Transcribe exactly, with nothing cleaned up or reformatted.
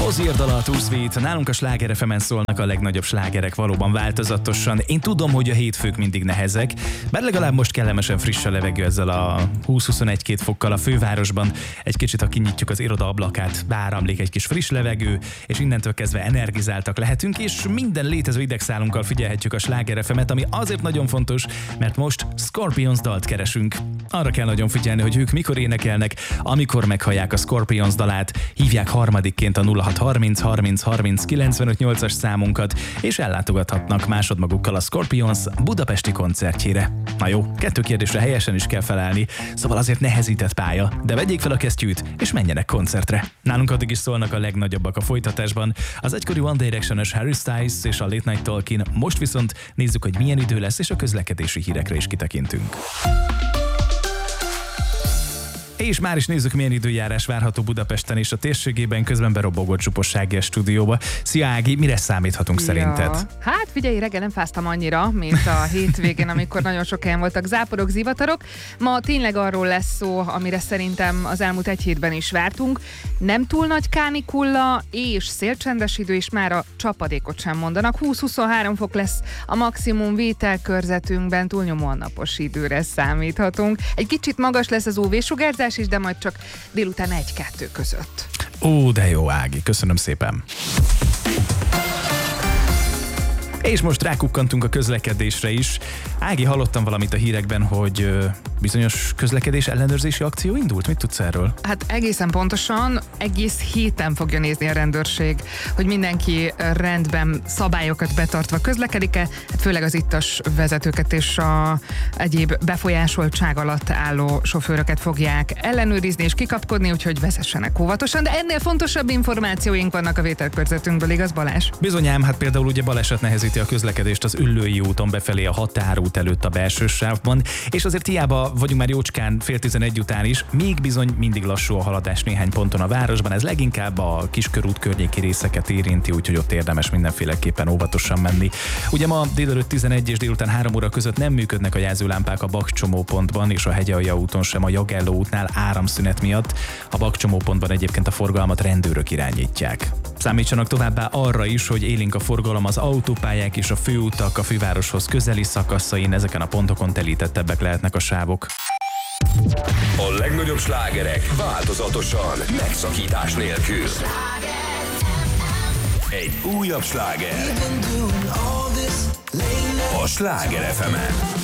Ozzy dala a Too Sweet, nálunk a Sláger ef emen szólnak a legnagyobb slágerek valóban változatosan. Én tudom, hogy a hétfők mindig nehezek, bár legalább most kellemesen friss a levegő ezzel a húsz-huszonegy-két fokkal a fővárosban. Egy kicsit, ha kinyitjuk az iroda ablakát, beáramlik egy kis friss levegő, és innentől kezdve energizáltak lehetünk, és minden létező idegszálunkkal figyelhetjük a Sláger ef emet, ami azért nagyon fontos, mert most Scorpions dalt keresünk. Arra kell nagyon figyelni, hogy ők mikor énekelnek, amikor meghallják a Scorpions dalát, hívják harmadikként a nulla hat harminc harminc harminc kilencvenöt nyolcas számunkat, és ellátogathatnak másodmagukkal a Scorpions budapesti koncertjére. Na jó, kettő kérdésre helyesen is kell felelni, szóval azért nehezített pálya, de vegyék fel a kesztyűt, és menjenek koncertre. Nálunk addig is szólnak a legnagyobbak a folytatásban, az egykori One Direction-es Harry Styles és a Late Night Talking, most viszont nézzük, hogy milyen idő lesz, és a közlekedési hírekre is kitekintünk. És már is nézzük, milyen időjárás várható Budapesten és a térségében, közben berobbogott Zsuposság Ági a stúdióba. Szia Ági, mire számíthatunk ja. szerinted? Hát figyelj, reggel nem fáztam annyira, mint a hétvégén, amikor nagyon sok helyen voltak záporok, zivatarok. Ma tényleg arról lesz szó, amire szerintem az elmúlt egy hétben is vártunk. Nem túl nagy kánikula és szélcsendes idő, és már a csapadékot sem mondanak. húsz-huszonhárom fok lesz a maximum vételkörzetünkben, túlnyomóan napos időre számíthatunk. Egy kicsit magas lesz az ú vé-sugárzás is, de majd csak délután egy-kettő között. Ó, de jó Ági, köszönöm szépen. És most rákukkantunk a közlekedésre is. Ági, hallottam valamit a hírekben, hogy ö, bizonyos közlekedés ellenőrzési akció indult. Mit tudsz erről? Hát egészen pontosan egész héten fogja nézni a rendőrség, hogy mindenki rendben, szabályokat betartva közlekedik-e, hát főleg az ittas vezetőket és a egyéb befolyásoltság alatt álló sofőröket fogják ellenőrizni és kikapkodni, úgyhogy vezessenek óvatosan, de ennél fontosabb információink vannak a vételkörzetünkből, igaz Balázs? Bizonyám, hát például ugye baleset nehezíti a közlekedést az Üllői úton befelé a határút előtt a belső sávban, és azért hiába vagyunk már jócskán fél tizenegy után is, még bizony mindig lassú a haladás néhány ponton a városban, ez leginkább a Kiskörút környéki részeket érinti, úgyhogy ott érdemes mindenféleképpen óvatosan menni. Ugye ma délelőtt tizenegy és délután három óra között nem működnek a jelzőlámpák a Bakcsomópontban és a Hegyalja úton sem a Jagelló útnál áramszünet miatt. A Bakcsomópontban egyébként a forgalmat rendőrök irányítják. Számítsanak továbbá arra is, hogy élénk a forgalom az autópályák és a főutak a fővároshoz közeli szakaszain, ezeken a pontokon telítettebbek lehetnek a sávok. A legnagyobb slágerek változatosan, megszakítás nélkül. Egy újabb sláger a Sláger ef emen.